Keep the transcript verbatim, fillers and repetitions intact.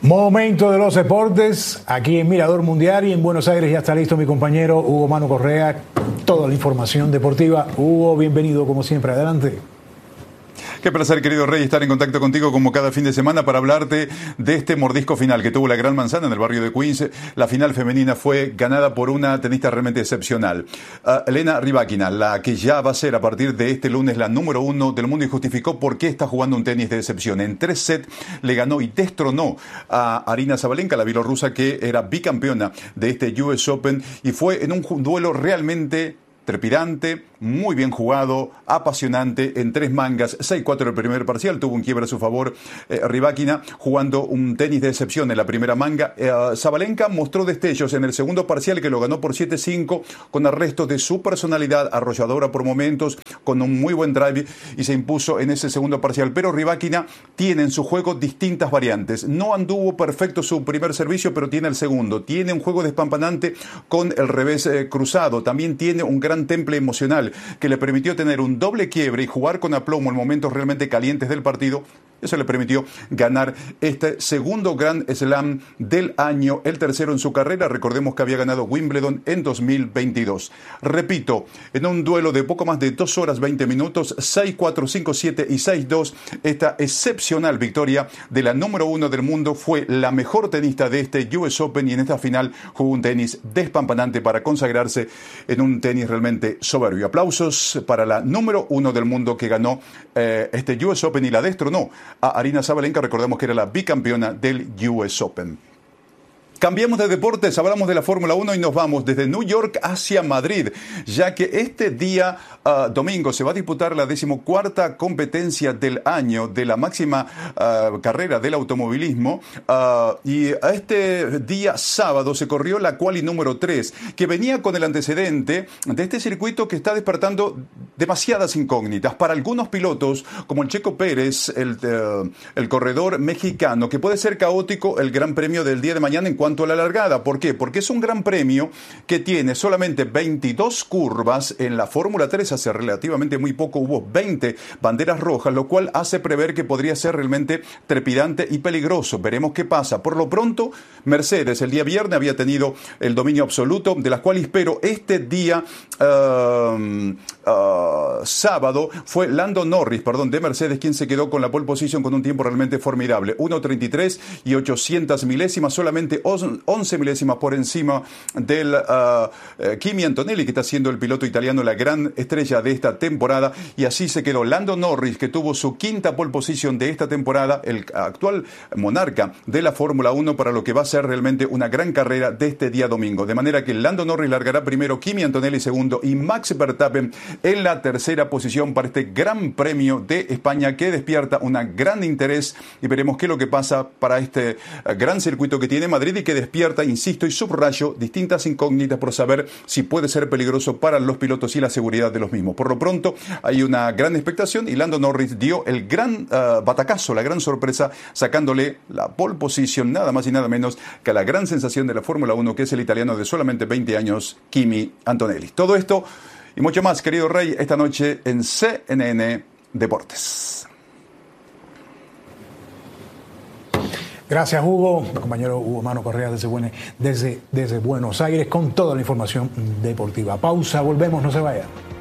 Momento de los deportes, aquí en Mirador Mundial y en Buenos Aires ya está listo mi compañero Hugo Mano Correa, toda la información deportiva. Hugo, bienvenido como siempre, adelante. Qué placer, querido Rey, estar en contacto contigo como cada fin de semana para hablarte de este mordisco final que tuvo la Gran Manzana en el barrio de Queens. La final femenina fue ganada por una tenista realmente excepcional. Uh, Elena Rybakina, la que ya va a ser a partir de este lunes la número uno del mundo, y justificó por qué está jugando un tenis de excepción. En tres sets le ganó y destronó a Aryna Sabalenka, la bielorrusa que era bicampeona de este U S Open, y fue en un duelo realmente trepidante, muy bien jugado, apasionante, en tres mangas, seis cuatro el primer parcial, tuvo un quiebre a su favor eh, Rybakina, jugando un tenis de excepción en la primera manga. Eh, Sabalenka mostró destellos en el segundo parcial, que lo ganó por siete cinco, con arrestos de su personalidad arrolladora por momentos, con un muy buen drive, y se impuso en ese segundo parcial. Pero Rybakina tiene en su juego distintas variantes. No anduvo perfecto su primer servicio, pero tiene el segundo. Tiene un juego despampanante con el revés eh, cruzado. También tiene un gran temple emocional que le permitió tener un doble quiebre y jugar con aplomo en momentos realmente calientes del partido. Eso le permitió ganar este segundo Grand Slam del año, el tercero en su carrera. Recordemos que había ganado Wimbledon en dos mil veintidós. Repito, en un duelo de poco más de dos horas veinte minutos, seis cuatro, cinco siete y seis dos, esta excepcional victoria de la número uno del mundo. Fue la mejor tenista de este U S Open, y en esta final jugó un tenis despampanante para consagrarse en un tenis realmente soberbio. Aplausos para la número uno del mundo que ganó eh, este U S Open y la destronó a Aryna Sabalenka. Recordemos que era la bicampeona del U S Open. Cambiamos de deportes, hablamos de la Fórmula uno y nos vamos desde New York hacia Madrid, ya que este día uh, domingo se va a disputar la decimocuarta competencia del año de la máxima uh, carrera del automovilismo, uh, y este día sábado se corrió la quali número tres, que venía con el antecedente de este circuito que está despertando demasiadas incógnitas para algunos pilotos, como el Checo Pérez, el, uh, el corredor mexicano, que puede ser caótico el Gran Premio del día de mañana en cuanto a la largada. ¿Por qué? Porque es un gran premio que tiene solamente veintidós curvas. En la Fórmula tres hace relativamente muy poco hubo veinte banderas rojas, lo cual hace prever que podría ser realmente trepidante y peligroso. Veremos qué pasa. Por lo pronto, Mercedes el día viernes había tenido el dominio absoluto de las cuales, pero este día uh, uh, sábado fue Lando Norris, perdón, de Mercedes, quien se quedó con la pole position con un tiempo realmente formidable. uno treinta y tres y ochocientas milésimas, solamente once milésimas por encima del uh, uh, Kimi Antonelli, que está siendo el piloto italiano la gran estrella de esta temporada. Y así se quedó Lando Norris, que tuvo su quinta pole position de esta temporada, el actual monarca de la Fórmula uno, para lo que va a ser realmente una gran carrera de este día domingo. De manera que Lando Norris largará primero, Kimi Antonelli segundo y Max Verstappen en la tercera posición para este Gran Premio de España, que despierta un gran interés, y veremos qué es lo que pasa para este uh, gran circuito que tiene Madrid, y que despierta, insisto y subrayo, distintas incógnitas por saber si puede ser peligroso para los pilotos y la seguridad de los mismos. Por lo pronto hay una gran expectación, y Lando Norris dio el gran uh, batacazo, la gran sorpresa, sacándole la pole position nada más y nada menos que a la gran sensación de la Fórmula uno, que es el italiano de solamente veinte años, Kimi Antonelli. Todo esto y mucho más, querido Rey, esta noche en C N N Deportes. Gracias, Hugo. Mi compañero Hugo Mano Correa desde, desde, desde Buenos Aires con toda la información deportiva. Pausa, volvemos, no se vayan.